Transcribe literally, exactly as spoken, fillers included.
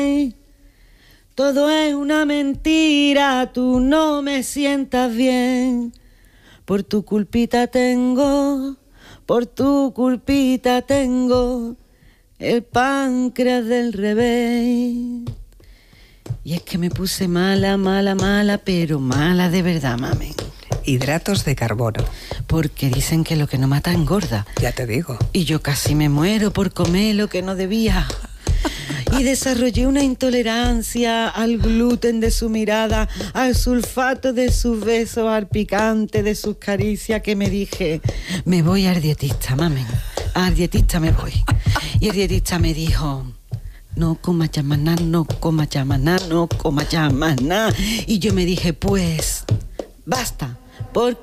Todo es una mentira, tú no me sientas bien. Por tu culpita tengo, por tu culpita tengo el páncreas del revés. Y es que me puse mala, mala, mala, pero mala de verdad, mami. Hidratos de carbono. Porque dicen que lo que no mata engorda. Ya te digo. Y yo casi me muero por comer lo que no debía. Y desarrollé una intolerancia al gluten de su mirada, al sulfato de sus besos, al picante de sus caricias, que me dije, me voy al dietista, mami. Al dietista me voy. Y el dietista me dijo, no comas ya más nada, no comas ya más nada, no comas ya más nada. Y yo me dije, pues, basta, porque